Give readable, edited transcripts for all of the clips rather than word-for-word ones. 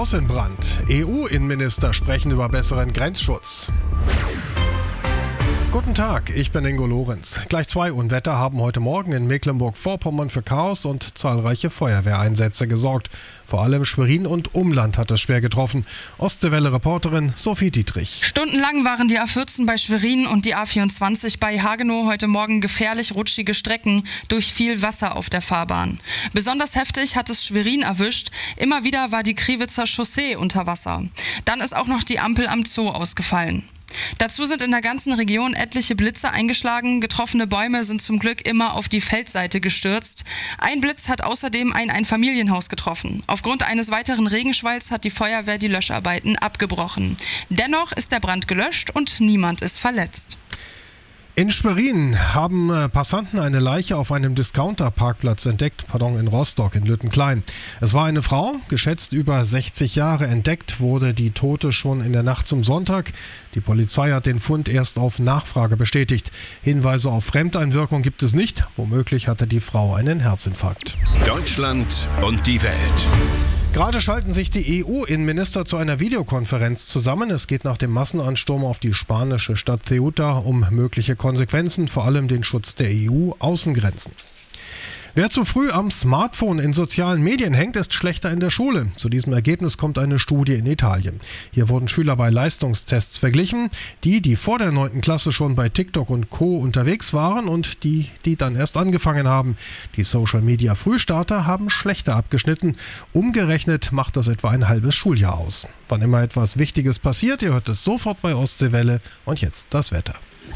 Haus in Brand. EU-Innenminister sprechen über besseren Grenzschutz. Guten Tag, ich bin Ingo Lorenz. Gleich 2 Unwetter haben heute Morgen in Mecklenburg-Vorpommern für Chaos und zahlreiche Feuerwehreinsätze gesorgt. Vor allem Schwerin und Umland hat es schwer getroffen. Ostseewelle-Reporterin Sophie Dietrich. Stundenlang waren die A14 bei Schwerin und die A24 bei Hagenow heute Morgen gefährlich rutschige Strecken durch viel Wasser auf der Fahrbahn. Besonders heftig hat es Schwerin erwischt. Immer wieder war die Kriwitzer Chaussee unter Wasser. Dann ist auch noch die Ampel am Zoo ausgefallen. Dazu sind in der ganzen Region etliche Blitze eingeschlagen. Getroffene Bäume sind zum Glück immer auf die Feldseite gestürzt. Ein Blitz hat außerdem ein Einfamilienhaus getroffen. Aufgrund eines weiteren Regenschwalls hat die Feuerwehr die Löscharbeiten abgebrochen. Dennoch ist der Brand gelöscht und niemand ist verletzt. In Schwerin haben Passanten eine Leiche auf einem Discounter-Parkplatz entdeckt, in Rostock in Lüttenklein. Es war eine Frau, geschätzt über 60 Jahre. Entdeckt wurde die Tote schon in der Nacht zum Sonntag. Die Polizei hat den Fund erst auf Nachfrage bestätigt. Hinweise auf Fremdeinwirkung gibt es nicht. Womöglich hatte die Frau einen Herzinfarkt. Deutschland und die Welt. Gerade schalten sich die EU-Innenminister zu einer Videokonferenz zusammen. Es geht nach dem Massenansturm auf die spanische Stadt Ceuta um mögliche Konsequenzen, vor allem den Schutz der EU-Außengrenzen. Wer zu früh am Smartphone in sozialen Medien hängt, ist schlechter in der Schule. Zu diesem Ergebnis kommt eine Studie in Italien. Hier wurden Schüler bei Leistungstests verglichen, die vor der 9. Klasse schon bei TikTok und Co. unterwegs waren und die dann erst angefangen haben. Die Social-Media-Frühstarter haben schlechter abgeschnitten. Umgerechnet macht das etwa ein halbes Schuljahr aus. Wann immer etwas Wichtiges passiert, ihr hört es sofort bei Ostseewelle. Und jetzt das Wetter.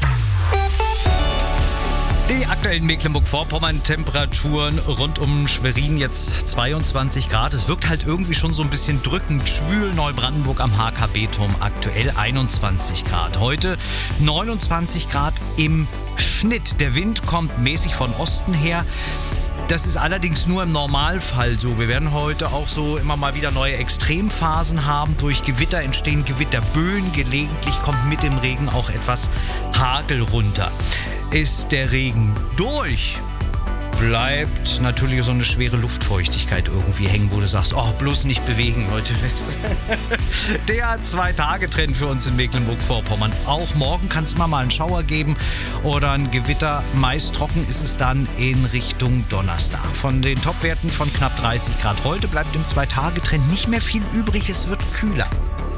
Die aktuellen Mecklenburg-Vorpommern-Temperaturen rund um Schwerin jetzt 22 Grad. Es wirkt halt irgendwie schon so ein bisschen drückend schwül. Neubrandenburg am HKB-Turm aktuell 21 Grad. Heute 29 Grad im Schnitt. Der Wind kommt mäßig von Osten her. Das ist allerdings nur im Normalfall so. Wir werden heute auch so immer mal wieder neue Extremphasen haben. Durch Gewitter entstehen Gewitterböen. Gelegentlich kommt mit dem Regen auch etwas Hagel runter. Ist der Regen durch, bleibt natürlich so eine schwere Luftfeuchtigkeit irgendwie hängen, wo du sagst, oh, bloß nicht bewegen, Leute. Der 2-Tage-Trend für uns in Mecklenburg-Vorpommern. Auch morgen kann es immer mal einen Schauer geben oder ein Gewitter. Meist trocken ist es dann in Richtung Donnerstag. Von den Topwerten von knapp 30 Grad heute bleibt im 2-Tage-Trend nicht mehr viel übrig. Es wird kühler.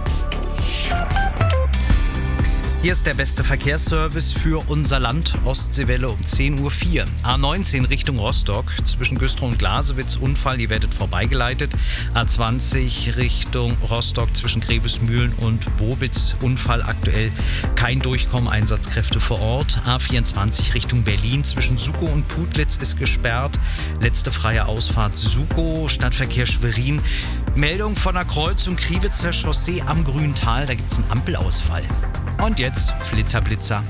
Hier ist der beste Verkehrsservice für unser Land. Ostseewelle um 10.04 Uhr. A19 Richtung Rostock zwischen Güstrow und Glasewitz. Unfall, ihr werdet vorbeigeleitet. A20 Richtung Rostock zwischen Grevesmühlen und Bobitz. Unfall aktuell. Kein Durchkommen, Einsatzkräfte vor Ort. A24 Richtung Berlin zwischen Sukow und Putlitz ist gesperrt. Letzte freie Ausfahrt Sukow. Stadtverkehr Schwerin. Meldung von der Kreuzung Kriwitzer Chaussee am Grüntal. Da gibt es einen Ampelausfall. Und jetzt Flitzer.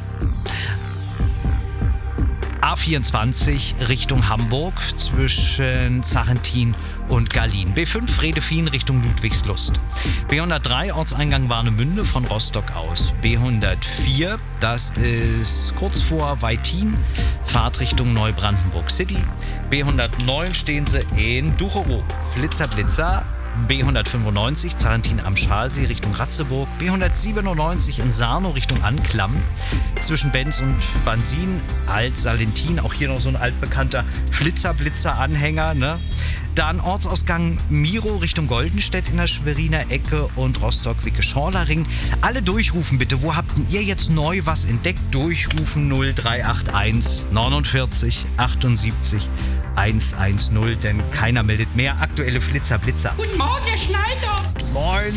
A24 Richtung Hamburg zwischen Sarrentin und Gallien. B5 Redefien Richtung Ludwigslust. B103 Ortseingang Warnemünde von Rostock aus. B104, das ist kurz vor Weitin, Fahrt Richtung Neubrandenburg City. B109 stehen sie in Ducherow. Flitzer. B195 Zarrentin am Schalsee Richtung Ratzeburg, B197 in Sarnow Richtung Anklam, zwischen Benz und Bansin, Alt-Salentin, auch hier noch so ein altbekannter Flitzer-Anhänger, ne? Dann Ortsausgang Miro Richtung Goldenstedt in der Schweriner Ecke und Rostock-Wicke-Schorlering. Alle durchrufen bitte, wo habt ihr jetzt neu was entdeckt? Durchrufen 0381 49 78 110, denn keiner meldet mehr. Aktuelle Flitzer. Guten Morgen, Herr Schneider. Moin.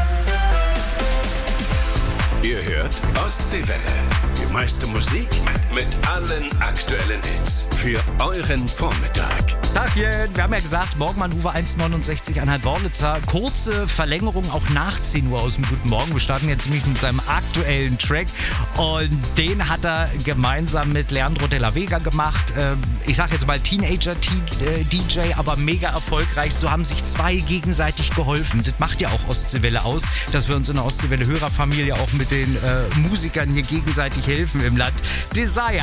Ihr hört Ostseewelle. Die meiste Musik mit allen aktuellen Hits. Für euren Vormittag. Tagchen, wir haben ja gesagt, morgen mal Uwe 169 Anhalt-Worlitzer. Kurze Verlängerung auch nach 10 Uhr aus dem Guten Morgen. Wir starten jetzt nämlich mit seinem aktuellen Track und den hat er gemeinsam mit Leandro Della Vega gemacht. Ich sag jetzt mal Teenager-DJ, aber mega erfolgreich. So haben sich 2 gegenseitig geholfen. Das macht ja auch Ostseewelle aus, dass wir uns in der Ostseewelle-Hörerfamilie auch mit den Musikern hier gegenseitig helfen im Land. Desire.